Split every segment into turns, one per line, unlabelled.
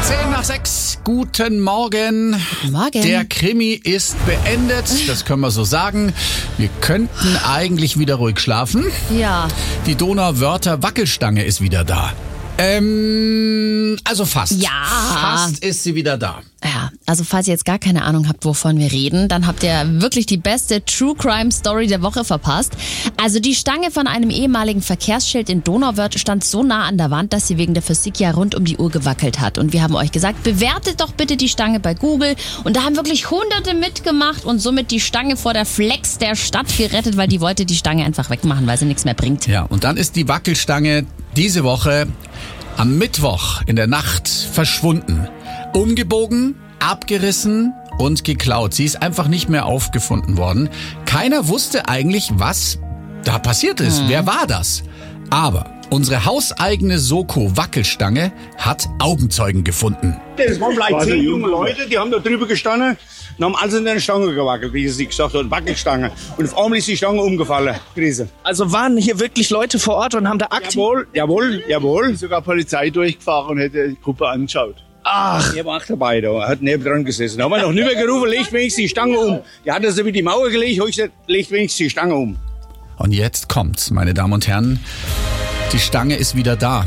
5:10. Guten Morgen.
Guten Morgen.
Der Krimi ist beendet, das können wir so sagen. Wir könnten eigentlich wieder ruhig schlafen.
Ja.
Die Donauwörther Wackelstange ist wieder da. Also fast.
Ja.
Fast ist sie wieder da.
Ja, also falls ihr jetzt gar keine Ahnung habt, wovon wir reden, dann habt ihr wirklich die beste True Crime Story der Woche verpasst. Also die Stange von einem ehemaligen Verkehrsschild in Donauwörth stand so nah an der Wand, dass sie wegen der Physik ja rund um die Uhr gewackelt hat. Und wir haben euch gesagt, bewertet doch bitte die Stange bei Google. Und da haben wirklich Hunderte mitgemacht und somit die Stange vor der Flex der Stadt gerettet, weil die wollte die Stange einfach wegmachen, weil sie nichts mehr bringt.
Ja, und dann ist die Wackelstange diese Woche am Mittwoch in der Nacht verschwunden. Umgebogen, abgerissen und geklaut. Sie ist einfach nicht mehr aufgefunden worden. Keiner wusste eigentlich, was da passiert ist. Wer war das? Aber unsere hauseigene Soko-Wackelstange hat Augenzeugen gefunden.
Das waren vielleicht 10 junge Leute, die haben da drüber gestanden und haben alles in der Stange gewackelt, wie sie gesagt hat, Wackelstange. Und auf einmal ist die Stange umgefallen. Krise.
Also waren hier wirklich Leute vor Ort und haben da aktiv...
Jawohl.
Sogar Polizei durchgefahren und hätte die Gruppe angeschaut.
Ach,
Er war auch dabei, da hat neben dran gesessen. Da haben wir noch nicht mehr gerufen, legt wenigstens die Stange um. Die hat das über die Mauer gelegt, habe ich gesagt, legt wenigstens die Stange um.
Und jetzt kommt's, meine Damen und Herren. Die Stange ist wieder da.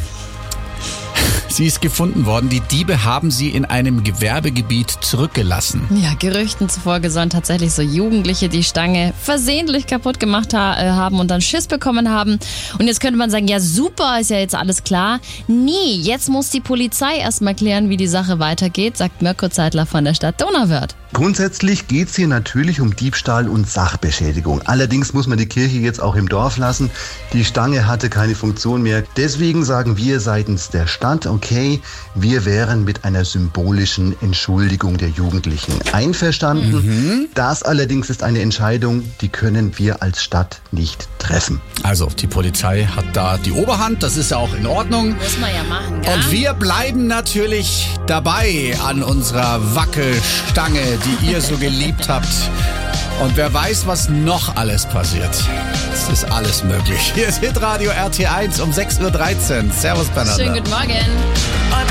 Sie ist gefunden worden. Die Diebe haben sie in einem Gewerbegebiet zurückgelassen.
Ja, Gerüchten zufolge sollen tatsächlich so Jugendliche die Stange versehentlich kaputt gemacht haben und dann Schiss bekommen haben. Und jetzt könnte man sagen, ja super, ist ja jetzt alles klar. Nee, jetzt muss die Polizei erstmal klären, wie die Sache weitergeht, sagt Mirko Zeitler von der Stadt Donauwörth.
Grundsätzlich geht es hier natürlich um Diebstahl und Sachbeschädigung. Allerdings muss man die Kirche jetzt auch im Dorf lassen. Die Stange hatte keine Funktion mehr. Deswegen sagen wir seitens der Stadt, okay, wir wären mit einer symbolischen Entschuldigung der Jugendlichen einverstanden. Das allerdings ist eine Entscheidung, die können wir als Stadt nicht treffen.
Also, die Polizei hat da die Oberhand, das ist ja auch in Ordnung.
Muss man ja machen, gell?
Und wir bleiben natürlich dabei an unserer Wackelstange, die ihr so geliebt habt. Und wer weiß, was noch alles passiert. Es ist alles möglich. Hier ist Hitradio RT1 um 6:13 Uhr. Servus, Bernhard.
Schönen guten Morgen.